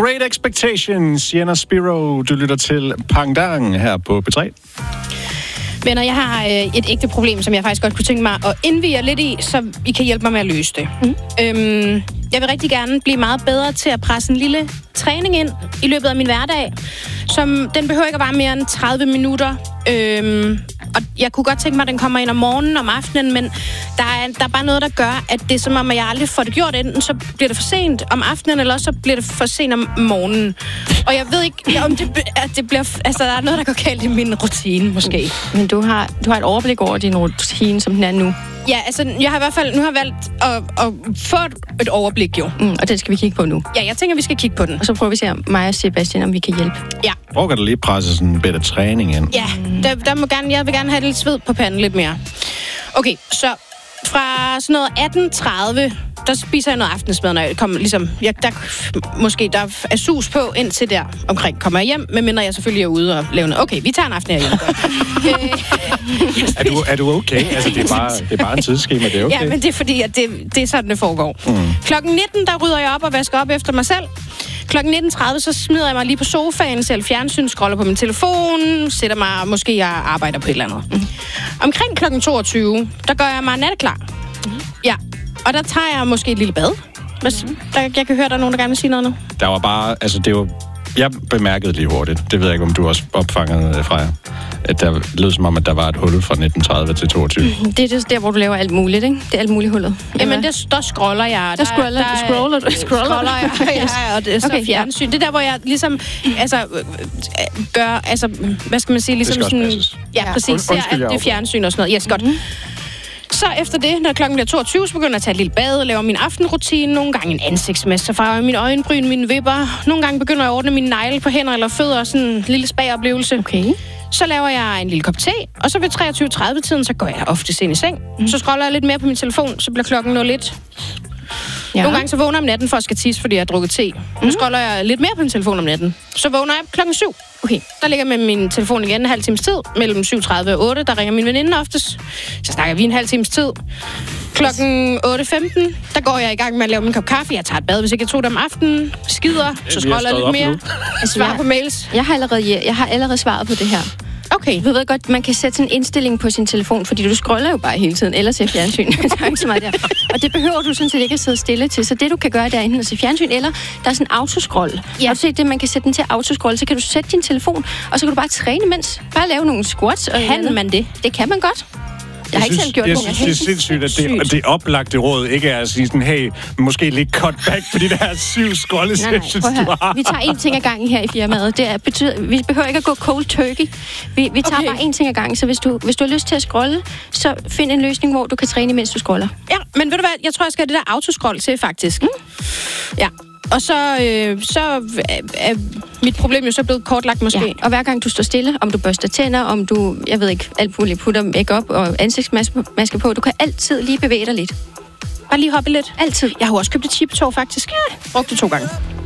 Great Expectations, Sienna Spiro. Du lytter til Pangdang her på P3. Venner, jeg har et ægte problem, som jeg faktisk godt kunne tænke mig at indvie lidt i, så I kan hjælpe mig med at løse det. Jeg vil rigtig gerne blive meget bedre til at presse en lille træning ind i løbet af min hverdag. Den behøver ikke at vare mere end 30 minutter. Og jeg kunne godt tænke mig, at den kommer ind om morgenen, om aftenen, men der er bare noget, der gør, at det er som om, at jeg aldrig får det gjort. Enten så bliver det for sent om aftenen, eller så bliver det for sent om morgenen. Og jeg ved ikke, om det bliver... Altså, der er noget, der går galt i min rutine, måske. Men du har et overblik over din rutine, som den er nu. Ja, altså, jeg har i hvert fald nu valgt at få et overblik, jo. Og den skal vi kigge på nu. Ja, jeg tænker, vi skal kigge på den. Og så prøver vi at se, mig og Sebastian, om vi kan hjælpe. Ja. Hvor kan du lige presse sådan en bedre træning ind? Ja, jeg vil gerne have lidt sved på panden lidt mere. Okay, så fra sådan noget 18:30, der spiser jeg noget aftensmad, når jeg kommer, ligesom, der er sus på indtil der omkring kommer jeg hjem, medmindre jeg selvfølgelig er ude og laver noget. Okay, vi tager en aften her hjemme. Er du okay? Altså, det er bare en tidsskema, det er okay. Ja, men det er fordi, at det er sådan, det foregår. Klokken 19, der rydder jeg op og vasker op efter mig selv. Klokken 19:30, så smider jeg mig lige på sofaen, selv fjernsyn, scroller på min telefon, sætter mig, måske jeg arbejder på et eller andet. Omkring klokken 22, der gør jeg mig natteklar. Ja, og der tager jeg måske et lille bad. Jeg kan høre, der er nogen, der gerne vil sige noget nu. Der var bare, altså det var... Jeg bemærkede lige hurtigt, det ved jeg ikke, om du også opfangede fra jer, at der lød som om, at der var et hul fra 1930 til 22. Det er der, hvor du laver alt muligt, ikke? Det er alt muligt hullet. Jamen, der scroller jeg. Der scroller jeg, ja, og det er så fjernsyn. Det er der, hvor jeg ligesom, gør, hvad skal man sige, ligesom sådan... Ja, præcis, ser alt det fjernsyn og sådan noget. Yes, godt. Så efter det, når klokken bliver 22, så begynder jeg at tage et lille bad, laver min aftenrutine, nogle gange en ansigtsmaske, så farver jeg mine øjenbryn, mine vipper. Nogle gange begynder jeg at ordne mine negle på hænder eller fødder, sådan en lille spa-oplevelse. Okay. Så laver jeg en lille kop te, og så ved 23:30-tiden, så går jeg ofte ind i seng. Så scroller jeg lidt mere på min telefon, så bliver klokken 01. Ja. Nogle gange så vågner jeg om natten for at skal tisse, fordi jeg har drukket te. Nu scroller jeg lidt mere på min telefon om natten. Så vågner jeg klokken 7. Okay, der ligger jeg med min telefon igen en halv times tid. Mellem 7:30 og 8, der ringer min veninde oftest. Så snakker vi en halv times tid. Klokken 8:15, der går jeg i gang med at lave min kop kaffe. Jeg tager et bad, hvis ikke jeg tog det om aftenen. Skider, så scroller jeg lidt mere. Jeg svarer på mails. Jeg har allerede svaret på det her. Okay. Du ved godt, man kan sætte sådan en indstilling på sin telefon, fordi du scroller jo bare hele tiden, eller ser fjernsyn. Der er ikke så meget der. Og det behøver du sådan set ikke at sidde stille til. Så det, du kan gøre, det er enten at se fjernsyn, eller der er sådan en autoscroll. Ja. Har du set det, man kan sætte den til autoscroll, så kan du sætte din telefon, og så kan du bare træne imens. Bare lave nogle squats. Kan man det? Det kan man godt. Jeg har ikke selv gjort det. Jeg synes, det er sindssygt, at det oplagte råd ikke er at sige sådan, hey, måske lidt cut back på de der 7 scrollesessions, du har. Vi tager én ting ad gangen her i firmaet. Det betyder, vi behøver ikke at gå cold turkey. Vi tager bare én ting ad gangen, så hvis du har lyst til at scrolle, så find en løsning, hvor du kan træne, mens du scroller. Ja, men ved du hvad, jeg tror, jeg skal have det der autoscroll til, faktisk. Ja. Og så er mit problem jo så blevet kortlagt måske. Ja. Og hver gang du står stille, om du børster tænder, om du, jeg ved ikke, alt muligt putter make-up og ansigtsmaske på, du kan altid lige bevæge dig lidt. Bare lige hoppe lidt. Altid. Jeg har også købt et chiptog, faktisk. Ja. Brugte 2 gange.